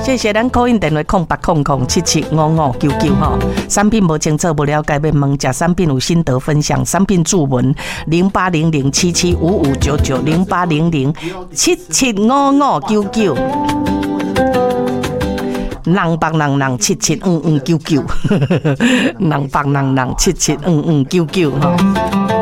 谢谢咱call in电话0800775599哈。产品无清楚不了解，要问食产品有心得分享，产品注文08007755990800775599。人帮人人775599，人帮人人775599哈。